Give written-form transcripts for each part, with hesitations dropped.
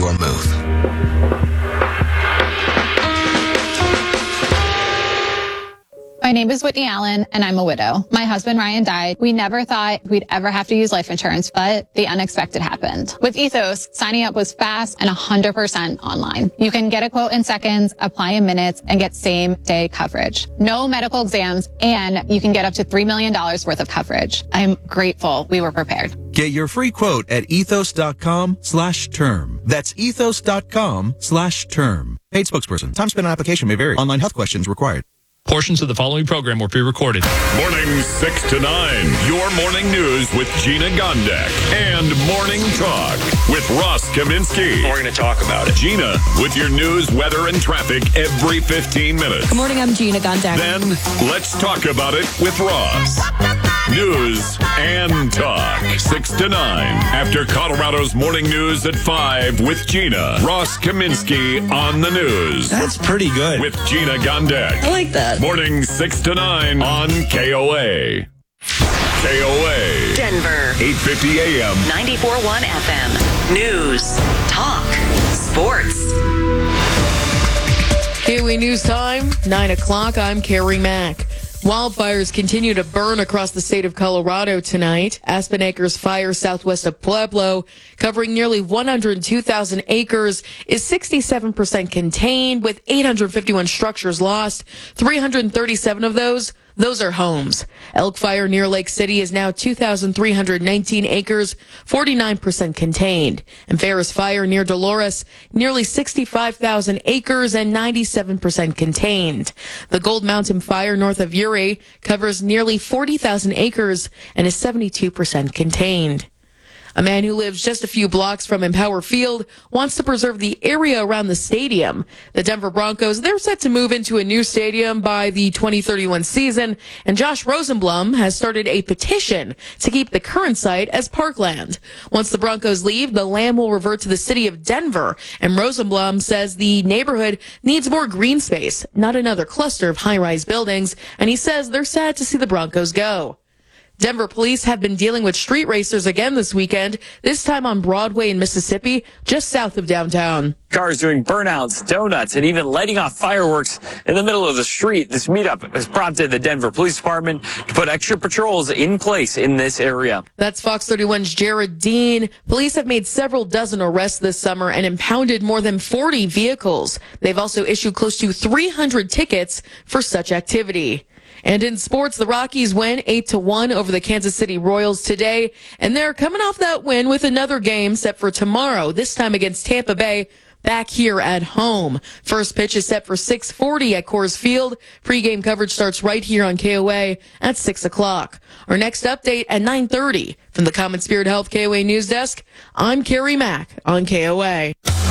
your move. My name is Whitney Allen, and I'm a widow. My husband, Ryan, died. We never thought we'd ever have to use life insurance, but the unexpected happened. With Ethos, signing up was fast and 100% online. You can get a quote in seconds, apply in minutes, and get same-day coverage. No medical exams, and you can get up to $3 million worth of coverage. I'm grateful we were prepared. Get your free quote at ethos.com/term. That's ethos.com/term. Paid spokesperson. Time spent on application may vary. Online health questions required. Portions of the following program were pre-recorded. Morning 6 to 9. Your morning news with Gina Gondek. And Morning Talk with Ross Kaminsky. We're going to talk about it. Gina with your news, weather, and traffic every 15 minutes. Good morning, I'm Gina Gondek. Then let's talk about it with Ross. News and talk. 6 to 9. After Colorado's morning news at 5 with Gina. Ross Kaminsky on the news. That's pretty good. With Gina Gondek. I like that. Morning 6 to 9 on KOA. KOA. Denver. 8:50 a.m. 94.1 FM. News. Talk. Sports. KOA News Time, 9 o'clock. I'm Carrie Mack. Wildfires continue to burn across the state of Colorado tonight. Aspen Acres Fire southwest of Pueblo, covering nearly 102,000 acres, is 67% contained with 851 structures lost. 337 of those are homes. Elk Fire near Lake City is now 2,319 acres, 49% contained. And Ferris Fire near Dolores, nearly 65,000 acres and 97% contained. The Gold Mountain Fire north of Uri covers nearly 40,000 acres and is 72% contained. A man who lives just a few blocks from Empower Field wants to preserve the area around the stadium. The Denver Broncos, they're set to move into a new stadium by the 2031 season, and Josh Rosenblum has started a petition to keep the current site as parkland. Once the Broncos leave, the land will revert to the city of Denver, and Rosenblum says the neighborhood needs more green space, not another cluster of high-rise buildings, and he says they're sad to see the Broncos go. Denver police have been dealing with street racers again this weekend, this time on Broadway in Mississippi, just south of downtown. Cars doing burnouts, donuts, and even lighting off fireworks in the middle of the street. This meetup has prompted the Denver Police Department to put extra patrols in place in this area. That's Fox 31's Jared Dean. Police have made several dozen arrests this summer and impounded more than 40 vehicles. They've also issued close to 300 tickets for such activity. And in sports, the Rockies win 8-1 over the Kansas City Royals today, and they're coming off that win with another game set for tomorrow, this time against Tampa Bay, back here at home. First pitch is set for 6:40 at Coors Field. Pre-game coverage starts right here on KOA at 6 o'clock. Our next update at 9:30 from the Common Spirit Health KOA News Desk. I'm Carrie Mack on KOA.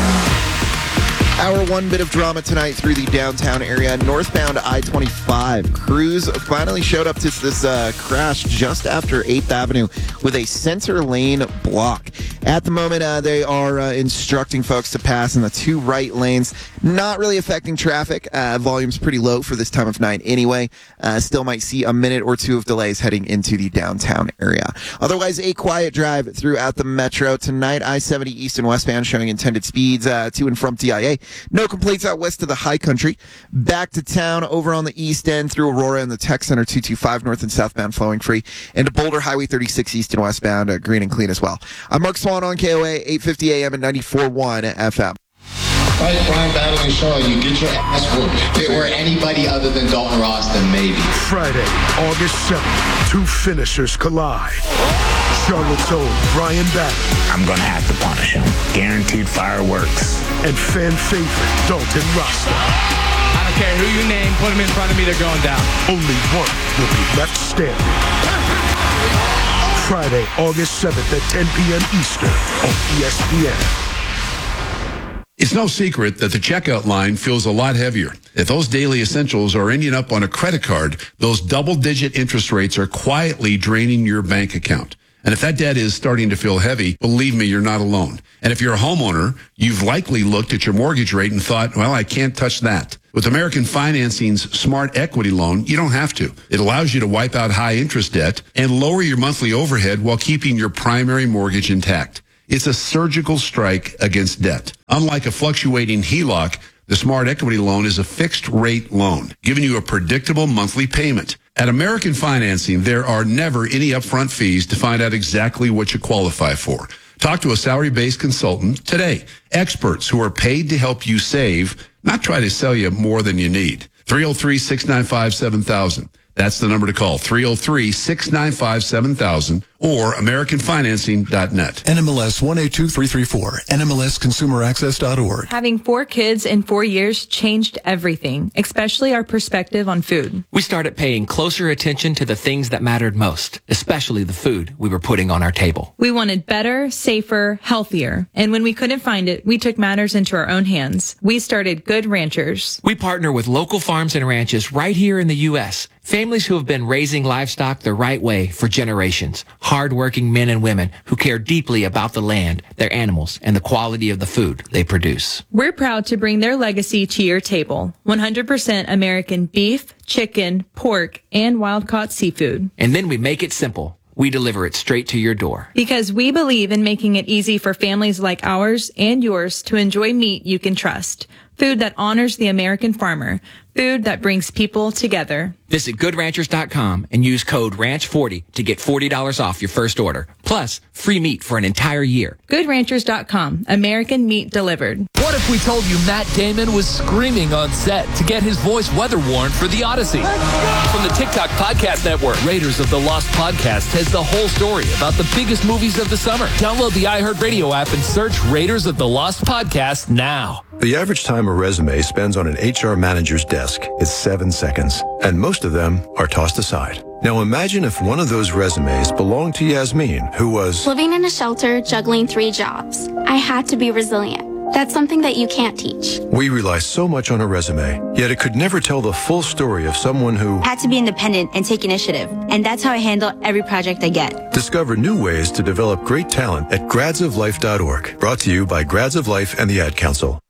Hour one bit of drama tonight through the downtown area. Northbound I-25. Crews finally showed up to this crash just after 8th Avenue with a center lane block. At the moment, they are instructing folks to pass in the two right lanes. Not really affecting traffic. Volume's pretty low for this time of night anyway. Still might see a minute or two of delays heading into the downtown area. Otherwise, a quiet drive throughout the metro. Tonight, I-70 east and westbound showing intended speeds to and from TIA. No complaints out west of the High Country. Back to town over on the east end through Aurora and the Tech Center 225 north and southbound flowing free. And to Boulder Highway 36 east and westbound green and clean as well. I'm Mark Swan on KOA 850 AM and 94.1 FM. Fight crime, battling Shaw, you get your ass whooped. If it were anybody other than Dalton Ross, then maybe. Friday, August 7th, two finishers collide. Charlotte's own Brian Battle. I'm going to have to punish him. Guaranteed fireworks. And fan favorite Dalton Rosser. I don't care who you name, put him in front of me, they're going down. Only one will be left standing. Friday, August 7th at 10 p.m. Eastern on ESPN. It's no secret that the checkout line feels a lot heavier. If those daily essentials are ending up on a credit card, those double-digit interest rates are quietly draining your bank account. And if that debt is starting to feel heavy, believe me, you're not alone. And if you're a homeowner, you've likely looked at your mortgage rate and thought, well, I can't touch that. With American Financing's Smart Equity Loan, you don't have to. It allows you to wipe out high interest debt and lower your monthly overhead while keeping your primary mortgage intact. It's a surgical strike against debt. Unlike a fluctuating HELOC, the Smart Equity Loan is a fixed-rate loan, giving you a predictable monthly payment. At American Financing, there are never any upfront fees to find out exactly what you qualify for. Talk to a salary-based consultant today. Experts who are paid to help you save, not try to sell you more than you need. 303-695-7000. That's the number to call, 303-695-7000 or AmericanFinancing.net. NMLS 182334, NMLSConsumerAccess.org. Having 4 kids in 4 years changed everything, especially our perspective on food. We started paying closer attention to the things that mattered most, especially the food we were putting on our table. We wanted better, safer, healthier. And when we couldn't find it, we took matters into our own hands. We started Good Ranchers. We partner with local farms and ranches right here in the U.S., families who have been raising livestock the right way for generations. Hard-working men and women who care deeply about the land, their animals, and the quality of the food they produce. We're proud to bring their legacy to your table. 100% American beef, chicken, pork, and wild-caught seafood. And then we make it simple. We deliver it straight to your door. Because we believe in making it easy for families like ours and yours to enjoy meat you can trust. Food that honors the American farmer. Food that brings people together. Visit GoodRanchers.com and use code RANCH40 to get $40 off your first order. Plus, free meat for an entire year. GoodRanchers.com. American meat delivered. What if we told you Matt Damon was screaming on set to get his voice weather worn for The Odyssey? From the TikTok Podcast Network, Raiders of the Lost Podcast has the whole story about the biggest movies of the summer. Download the iHeartRadio app and search Raiders of the Lost Podcast now. The average time a resume spends on an HR manager's desk is 7 seconds, and most of them are tossed aside. Now imagine if one of those resumes belonged to Yasmin, who was living in a shelter, juggling 3 jobs. I had to be resilient. That's something that you can't teach. We rely so much on a resume, yet it could never tell the full story of someone who had to be independent and take initiative. And that's how I handle every project I get. Discover new ways to develop great talent at gradsoflife.org. Brought to you by Grads of Life and the Ad Council.